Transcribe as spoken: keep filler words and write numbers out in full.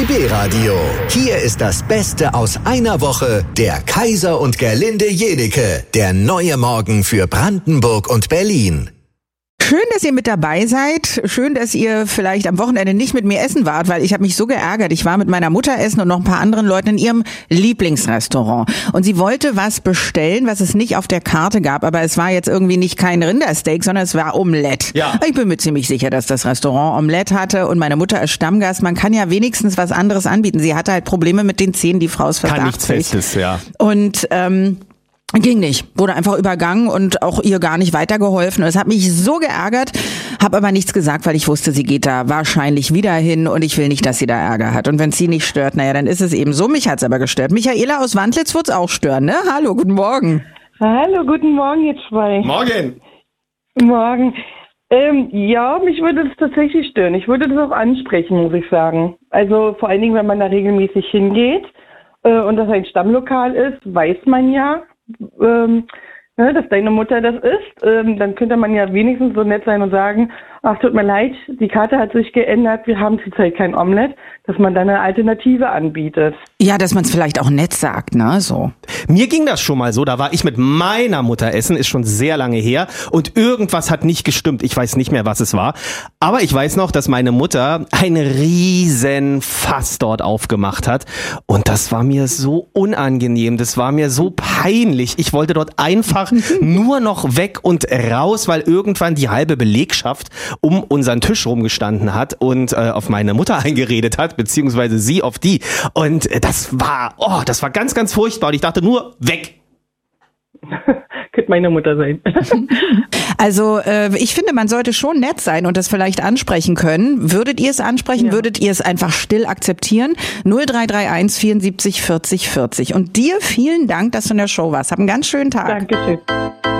B-Radio. Hier ist das Beste aus einer Woche. Der Kaiser und Gerlinde Jenieke. Der neue Morgen für Brandenburg und Berlin. Schön, dass ihr mit dabei seid. Schön, dass ihr vielleicht am Wochenende nicht mit mir essen wart, weil ich habe mich so geärgert. Ich war mit meiner Mutter essen und noch ein paar anderen Leuten in ihrem Lieblingsrestaurant. Und sie wollte was bestellen, was es nicht auf der Karte gab. Aber es war jetzt irgendwie nicht kein Rindersteak, sondern es war Omelette. Ja. Ich bin mir ziemlich sicher, dass das Restaurant Omelette hatte. Und meine Mutter ist Stammgast. Man kann ja wenigstens was anderes anbieten. Sie hatte halt Probleme mit den Zähnen. Die Frau ist fast Kann nichts achtzig. Festes, ja. Und ähm, ging nicht, wurde einfach übergangen und auch ihr gar nicht weitergeholfen. Es hat mich so geärgert, habe aber nichts gesagt, weil ich wusste, sie geht da wahrscheinlich wieder hin und ich will nicht, dass sie da Ärger hat. Und wenn es sie nicht stört, naja, dann ist es eben so. Mich hat's aber gestört. Michaela aus Wandlitz wird's auch stören, ne? Hallo, guten Morgen. Hallo, guten Morgen, ihr zwei. Morgen. Morgen. Ähm, ja, mich würde das tatsächlich stören. Ich würde das auch ansprechen, muss ich sagen. Also vor allen Dingen, wenn man da regelmäßig hingeht äh, und das ein Stammlokal ist, weiß man ja, Ähm, ne, dass deine Mutter das ist, ähm, dann könnte man ja wenigstens so nett sein und sagen, ach, tut mir leid, die Karte hat sich geändert, wir haben zurzeit kein Omelett, dass man dann eine Alternative anbietet. Ja, dass man es vielleicht auch nett sagt, ne, so. Mir ging das schon mal so, da war ich mit meiner Mutter essen, ist schon sehr lange her und irgendwas hat nicht gestimmt, ich weiß nicht mehr, was es war, aber ich weiß noch, dass meine Mutter ein riesen Fass dort aufgemacht hat und das war mir so unangenehm, das war mir so peinlich, ich wollte dort einfach nur noch weg und raus, weil irgendwann die halbe Belegschaft um unseren Tisch rumgestanden hat und äh, auf meine Mutter eingeredet hat, beziehungsweise sie auf die und äh, das war, oh, das war ganz, ganz furchtbar und ich dachte nur, weg. Könnte meine Mutter sein. Also äh, ich finde, man sollte schon nett sein und das vielleicht ansprechen können. Würdet ihr es ansprechen? Ja. Würdet ihr es einfach still akzeptieren? null drei drei eins vierundsiebzig vierzig vierzig. Und dir vielen Dank, dass du in der Show warst. Hab einen ganz schönen Tag. Dankeschön.